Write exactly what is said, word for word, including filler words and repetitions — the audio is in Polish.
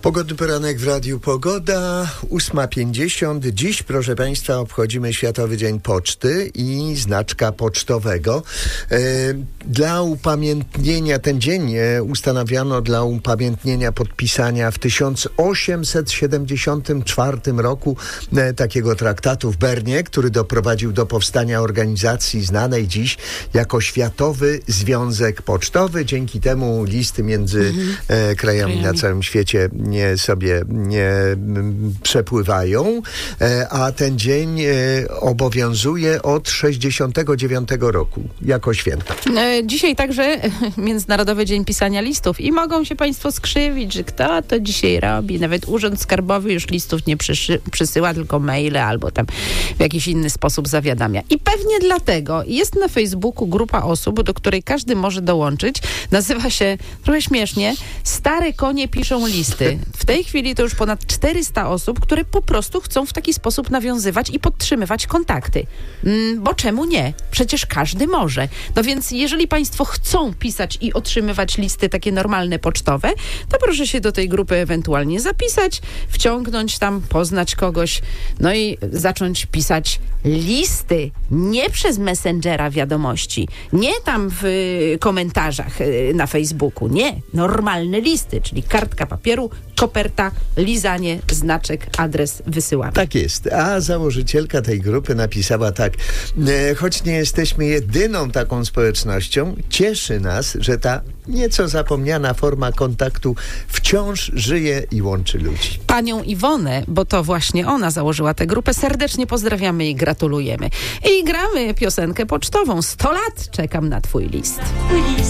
Pogodny poranek w Radiu Pogoda, ósma pięćdziesiąt. Dziś, proszę Państwa, obchodzimy Światowy Dzień Poczty i znaczka pocztowego. E, dla upamiętnienia, ten dzień e, ustanowiono dla upamiętnienia podpisania w tysiąc osiemset siedemdziesiątym czwartym roku e, takiego traktatu w Bernie, który doprowadził do powstania organizacji znanej dziś jako Światowy Związek Pocztowy. Dzięki temu listy między mhm. e, krajami na całym świecie nie sobie nie m, przepływają, e, a ten dzień e, obowiązuje od sześćdziesiątego dziewiątego roku jako święto. E, dzisiaj także Międzynarodowy Dzień Pisania Listów i mogą się Państwo skrzywić, że kto to dzisiaj robi. Nawet Urząd Skarbowy już listów nie przyszy, przysyła, tylko maile albo tam w jakiś inny sposób zawiadamia. I pewnie dlatego jest na Facebooku grupa osób, do której każdy może dołączyć. Nazywa się, trochę śmiesznie, Stare Konie Piszą Listy. W tej chwili to już ponad czterysta osób, które po prostu chcą w taki sposób nawiązywać i podtrzymywać kontakty. Mm, bo czemu nie? Przecież każdy może. No więc jeżeli Państwo chcą pisać i otrzymywać listy takie normalne, pocztowe, to proszę się do tej grupy ewentualnie zapisać, wciągnąć tam, poznać kogoś, no i zacząć pisać listy. Nie przez Messengera wiadomości, nie tam w y, komentarzach y, na Facebooku, nie. Normalne listy, czyli kartka papieru, koperta, lizanie, znaczek, adres, wysyłamy. Tak jest. A założycielka tej grupy napisała tak: e, choć nie jesteśmy jedyną taką społecznością, cieszy nas, że ta nieco zapomniana forma kontaktu wciąż żyje i łączy ludzi. Panią Iwonę, bo to właśnie ona założyła tę grupę, serdecznie pozdrawiamy i gratulujemy. I gramy piosenkę pocztową. sto lat czekam na twój list. Twój list.